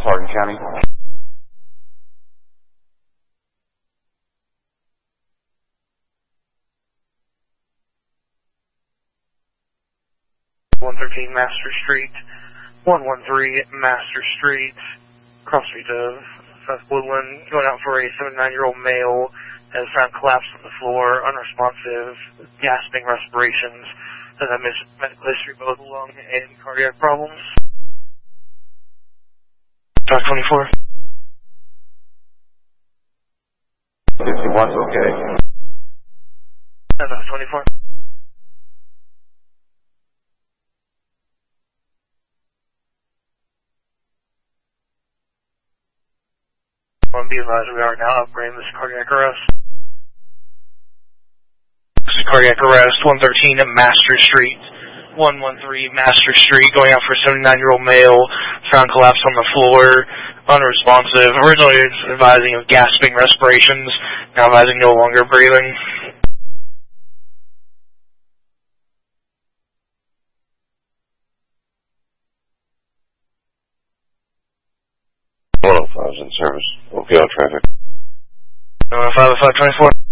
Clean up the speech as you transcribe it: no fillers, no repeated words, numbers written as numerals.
Hardin County. Master Street, 113 Master Street, cross street of South Woodland, going out for a 79-year-old male, has found collapsed on the floor, unresponsive, gasping respirations, has a medical history of both lung and cardiac problems. Talk 24. 51's okay. 24. Be advised, we are now upgrading this cardiac arrest. This is cardiac arrest, 113 at Master Street, 113 Master Street, going out for a 79-year-old male, found collapsed on the floor, unresponsive. Originally advising of gasping respirations, now advising no longer breathing. I was in service. Okay, on traffic. 50524.